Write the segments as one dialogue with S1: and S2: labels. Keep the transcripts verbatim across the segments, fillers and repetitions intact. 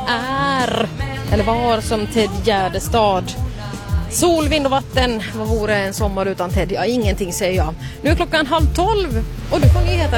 S1: är, eller var som Ted Gärdestad. Sol, vind och vatten, vad vore en sommar utan Ted? Ja, ingenting säger jag. Nu är klockan halv tolv och du får nyheter.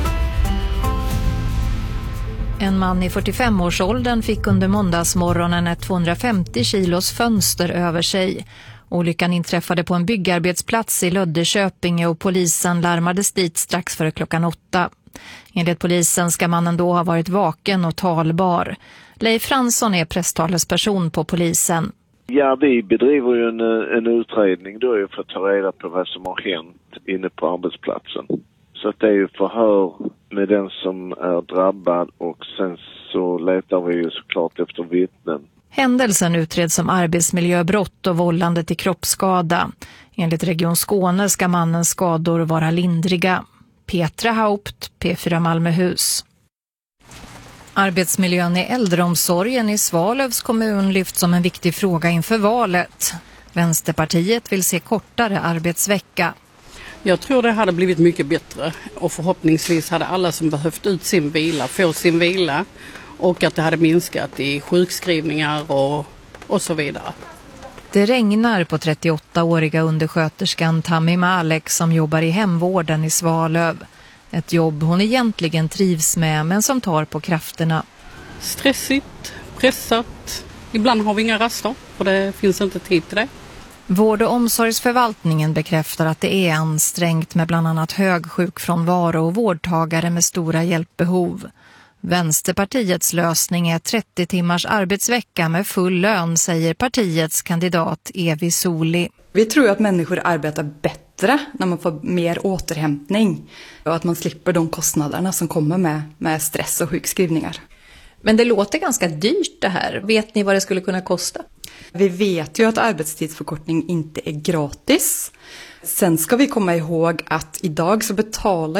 S2: En man i fyrtiofem-årsåldern fick under måndagsmorgonen ett tvåhundrafemtio kilos fönster över sig. Olyckan inträffade på en byggarbetsplats i Löddeköpinge och polisen larmades dit strax före klockan åtta. Enligt polisen ska mannen då ha varit vaken och talbar. Leif Fransson är presstalesperson på polisen.
S3: Ja, vi bedriver ju en, en utredning då för att ta reda på vad som har hänt inne på arbetsplatsen. Så att det är ju förhör med den som är drabbad och sen så letar vi ju såklart efter vittnen.
S2: Händelsen utreds som arbetsmiljöbrott och vållande till kroppsskada. Enligt Region Skåne ska mannens skador vara lindriga. Petra Haupt, P fyra Malmöhus. Arbetsmiljön i äldreomsorgen i Svalövs kommun lyfts som en viktig fråga inför valet. Vänsterpartiet vill se kortare arbetsvecka.
S4: Jag tror det hade blivit mycket bättre och förhoppningsvis hade alla som behövt ut sin vila få sin vila och att det hade minskat i sjukskrivningar och, och så vidare.
S2: Det regnar på trettioåttaåriga undersköterskan Tammy Malek som jobbar i hemvården i Svalöv. Ett jobb hon egentligen trivs med men som tar på krafterna.
S4: Stressigt, pressat. Ibland har vi inga raster för det finns inte tid till det.
S2: Vård- och omsorgsförvaltningen bekräftar att det är ansträngt med bland annat hög sjukfrånvaro och vårdtagare med stora hjälpbehov. Vänsterpartiets lösning är trettio timmars arbetsvecka med full lön, säger partiets kandidat Evi Soli.
S5: Vi tror att människor arbetar bättre när man får mer återhämtning och att man slipper de kostnaderna som kommer med, med stress och sjukskrivningar.
S6: Men det låter ganska dyrt det här. Vet ni vad det skulle kunna kosta?
S5: Vi vet ju att arbetstidsförkortning inte är gratis. Sen ska vi komma ihåg att idag så betalar